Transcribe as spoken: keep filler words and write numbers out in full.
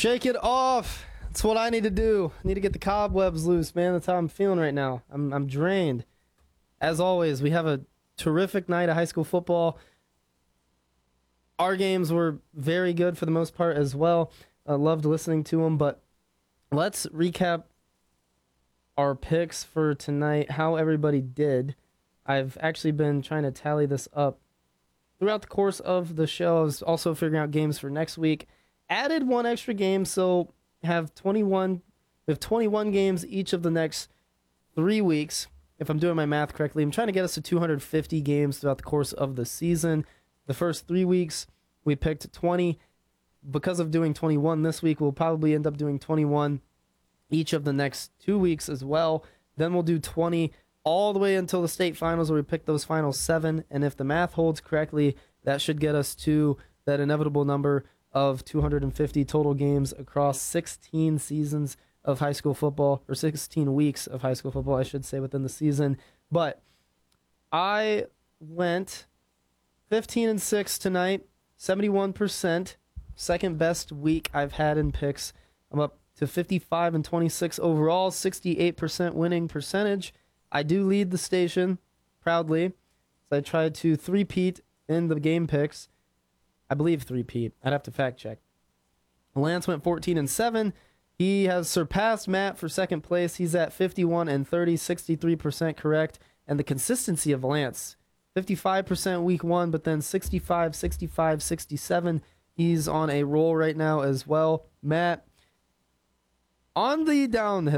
Shake it off. That's what I need to do. I need to get the cobwebs loose, man. That's how I'm feeling right now. I'm I'm drained. As always, we have a terrific night of high school football. Our games were very good for the most part as well. I loved listening to them, but let's recap our picks for tonight, how everybody did. I've actually been trying to tally this up throughout the course of the show. I was also figuring out games for next week. Added one extra game, so have twenty-one. We have twenty-one games each of the next three weeks, if I'm doing my math correctly. I'm trying to get us to two hundred fifty games throughout the course of the season. The first three weeks, we picked twenty. Because of doing twenty-one this week, we'll probably end up doing twenty-one each of the next two weeks as well. Then we'll do twenty all the way until the state finals, where we pick those final seven. And if the math holds correctly, that should get us to that inevitable number of two hundred fifty total games across sixteen seasons of high school football, or sixteen weeks of high school football, I should say, within the season. But I went fifteen and six tonight, seventy-one percent, second best week I've had in picks. I'm up to fifty-five and twenty-six overall, sixty-eight percent winning percentage. I do lead the station proudly, so I tried to three-peat in the game picks. I believe three-peat. I'd have to fact check. Lance went fourteen and seven. He has surpassed Matt for second place. He's at fifty-one and thirty, sixty-three percent correct. And the consistency of Lance, fifty-five percent week one, but then sixty-five, sixty-five, sixty-seven. He's on a roll right now as well. Matt, on the downhill.